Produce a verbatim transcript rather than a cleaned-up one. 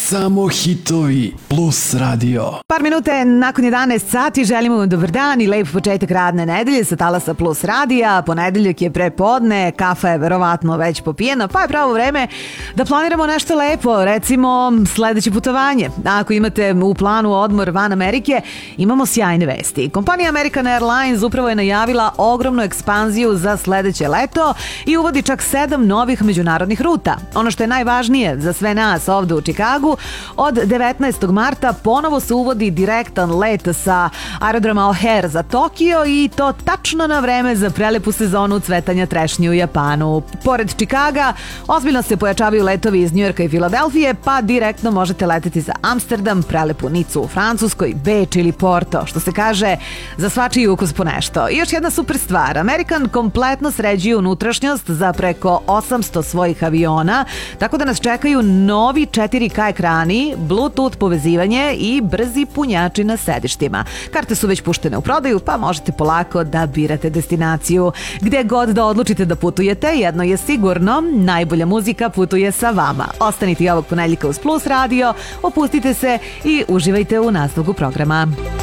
Samo hitovi Plus radio. Par minute nakon jedanaest sati želimo vam dobar dan i lep početak radne nedelje sa talasa Plus radija. Ponedeljak je prepodne, kafa je verovatno već popijena, pa je pravo vreme da planiramo nešto lepo, recimo sledeće putovanje. Ako imate u planu odmor van Amerike, imamo sjajne vesti. Kompanija American Airlines upravo je najavila ogromnu ekspanziju za sledeće leto i uvodi čak sedam novih međunarodnih ruta. Ono što je najvažnije za sve nas ovde u Čikagu, od devetnaestog marta ponovo se uvodi direktan let sa aerodroma O'Hare za Tokio i to tačno na vreme za prelepu sezonu cvetanja trešnje u Japanu. Pored Čikaga, ozbiljno se pojačavaju letovi iz Njujorka i Filadelfije, pa direktno možete leteti za Amsterdam, prelepu Nicu u Francuskoj, Beč ili Porto, što se kaže za svačiji ukus po nešto. I još jedna super stvar, American kompletno sređuje unutrašnjost za preko osamsto svojih aviona, tako da nas čekaju novi četiri K ekrani, Bluetooth povezivanje i brzi punjači na sedištima. Karte su već puštene u prodaju, pa možete polako da birate destinaciju. Gde god da odlučite da putujete, jedno je sigurno, najbolja muzika putuje sa vama. Ostanite i ovog ponedjeljka uz Plus radio, opustite se i uživajte u nastavku programa.